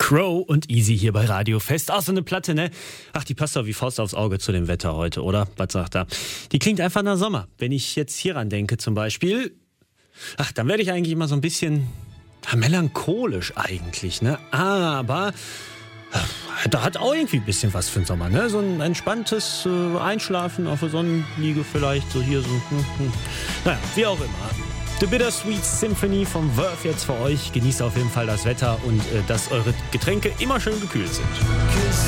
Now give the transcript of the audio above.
Crow und Easy hier bei Radio Fest. Ach, so eine Platte, ne? Ach, die passt doch wie Faust aufs Auge zu dem Wetter heute, oder? Was sagt er? Die klingt einfach nach Sommer. Wenn ich jetzt hieran denke zum Beispiel, ach, dann werde ich eigentlich immer so ein bisschen melancholisch eigentlich, ne? Aber da hat auch irgendwie ein bisschen was für den Sommer, ne? So ein entspanntes Einschlafen auf der Sonnenliege vielleicht, so hier so. Naja, wie auch immer. The Bittersweet Symphony vom Verve jetzt für euch. Genießt auf jeden Fall das Wetter und dass eure Getränke immer schön gekühlt sind.